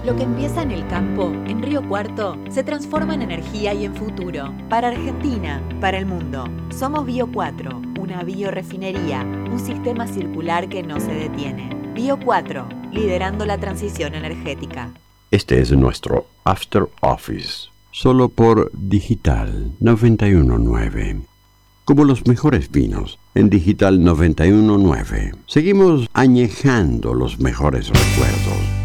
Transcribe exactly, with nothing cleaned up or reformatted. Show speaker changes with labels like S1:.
S1: Lo que empieza en el campo, en Río Cuarto, se transforma en energía y en futuro. Para Argentina, para el mundo. Somos Bio cuatro, una biorefinería, un sistema circular que no se detiene. Bio cuatro, liderando la transición energética.
S2: Este es nuestro After Office, solo por Digital noventa y uno punto nueve. Como los mejores vinos, en Digital noventa y uno punto nueve. Seguimos añejando los mejores recuerdos.